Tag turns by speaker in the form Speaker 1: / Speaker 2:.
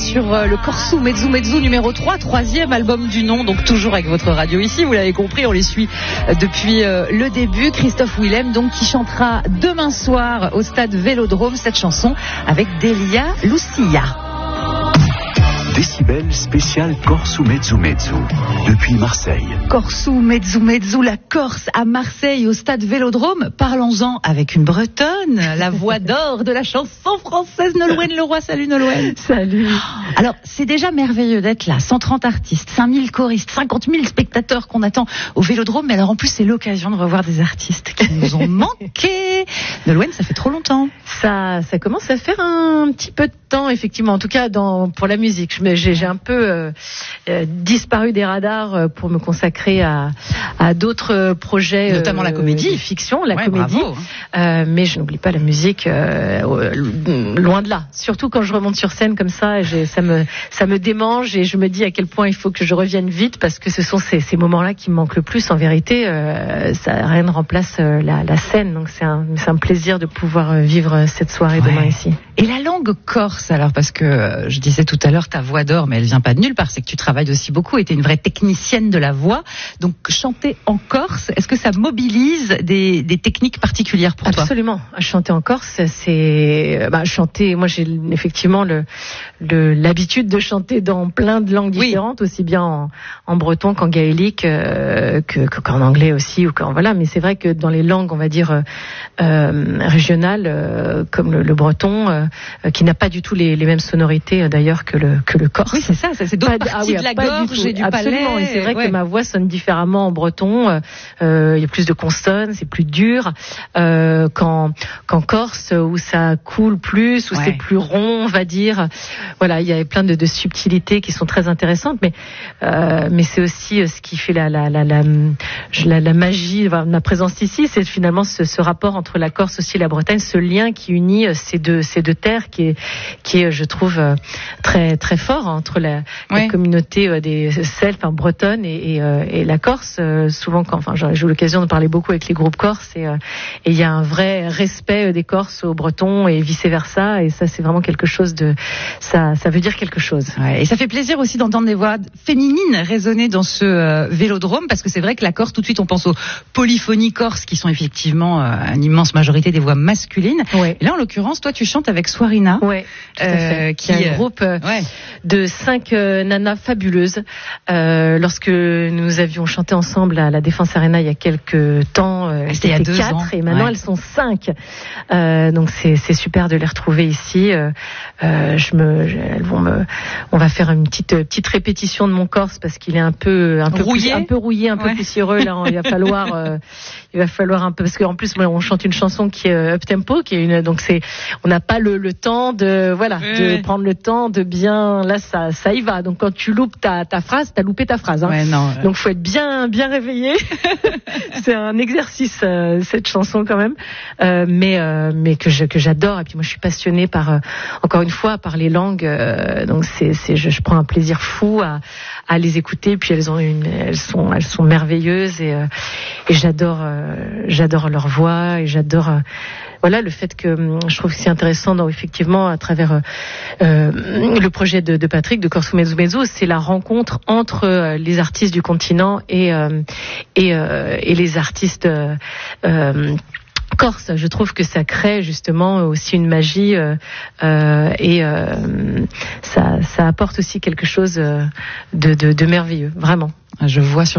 Speaker 1: sur le Corso Mezzo Mezzo numéro 3, troisième album du nom, donc toujours avec votre radio ici, vous l'avez compris, on les suit depuis le début. Christophe Willem, donc, qui chantera demain soir au stade Vélodrome cette chanson avec Delia Lucia.
Speaker 2: Décibel spécial Corso Mezzo Mezzo depuis Marseille.
Speaker 1: Corso Mezzo Mezzo, la Corse à Marseille au stade Vélodrome. Parlons-en avec une Bretonne, la voix d'or de la chanson française, Nolwenn Leroy. Salut Nolwenn.
Speaker 3: Salut.
Speaker 1: Alors, c'est déjà merveilleux d'être là. 130 artistes, 5000 choristes, 50 000 spectateurs qu'on attend au Vélodrome. Mais alors, en plus, c'est l'occasion de revoir des artistes qui nous ont manqué. Nolwenn, ça fait trop longtemps.
Speaker 3: Ça commence à faire un petit peu de temps, effectivement. En tout cas, pour la musique. J'ai un peu disparu des radars pour me consacrer à d'autres projets,
Speaker 1: notamment la comédie,
Speaker 3: fiction, la comédie.
Speaker 1: Bravo.
Speaker 3: Mais je n'oublie pas la musique, loin de là. Surtout quand je remonte sur scène comme ça, ça me démange et je me dis à quel point il faut que je revienne vite parce que ce sont ces moments-là qui me manquent le plus. En vérité, rien ne remplace la scène. Donc c'est un plaisir de pouvoir vivre cette soirée demain ici.
Speaker 1: Et la langue corse, alors, parce que je disais tout à l'heure ta voix d'or, mais elle vient pas de nulle part, c'est que tu travailles aussi beaucoup et tu es une vraie technicienne de la voix. Donc chanter en Corse, est-ce que ça mobilise des techniques particulières pour toi?
Speaker 3: Absolument. Chanter en Corse, c'est chanter. Moi, j'ai effectivement l'habitude de chanter dans plein de langues différentes, aussi bien en breton qu'en gaélique, qu'en anglais aussi, Mais c'est vrai que dans les langues, on va dire régionales, comme le breton, qui n'a pas du tout les mêmes sonorités d'ailleurs que le corse.
Speaker 1: Oui, c'est ça, c'est d'autres parties de la gorge et du palais.
Speaker 3: Absolument, et c'est vrai que ma voix sonne différemment en breton. Il y a plus de consonnes, c'est plus dur qu'en Corse où ça coule plus, où c'est plus rond, on va dire. Voilà, il y a plein de subtilités qui sont très intéressantes, mais c'est aussi ce qui fait la magie de ma présence ici, c'est finalement ce rapport entre la Corse aussi et la Bretagne, ce lien qui unit ces deux terres qui est je trouve très très fort entre la communauté des Celtes, bretonne et la Corse. Souvent j'ai eu l'occasion de parler beaucoup avec les groupes corses et il y a un vrai respect des Corses aux Bretons et vice versa, et ça c'est vraiment quelque chose ça veut dire quelque chose.
Speaker 1: Ouais, et ça fait plaisir aussi d'entendre des voix féminines résonner dans ce Vélodrome, parce que c'est vrai que la Corse, tout de suite on pense aux polyphonies corses qui sont effectivement une immense majorité des voix masculines.
Speaker 3: Ouais.
Speaker 1: Et là en l'occurrence toi tu chantes avec Swarina,
Speaker 3: qui est un groupe de 5 nanas fabuleuses. Lorsque nous avions chanté ensemble à la Défense Arena il y a quelques temps,
Speaker 1: c'était il y a 2
Speaker 3: 4
Speaker 1: ans.
Speaker 3: Et maintenant elles sont 5. Donc c'est super de les retrouver ici. On va faire une petite répétition de mon corse parce qu'il est un peu rouillé, un peu poussiéreux. Là, il va falloir un peu, parce qu'en plus on chante une chanson qui est up tempo, donc on n'a pas le temps de prendre le temps de bien. Là ça y va. Donc quand tu loupes ta phrase, t'as loupé ta phrase. Donc faut être bien réveillé. C'est un exercice cette chanson quand même, mais que j'adore. Et puis moi je suis passionnée encore une fois par les langues. Donc je prends un plaisir fou à les écouter. Et puis elles sont merveilleuses et j'adore leur voix et j'adore. Le fait que je trouve que c'est intéressant, effectivement, à travers le projet de Patrick, de Corso Mezzo Mezzo, c'est la rencontre entre les artistes du continent et les artistes corse. Je trouve que ça crée justement aussi une magie et ça apporte aussi quelque chose de merveilleux, vraiment.
Speaker 1: Je vois sur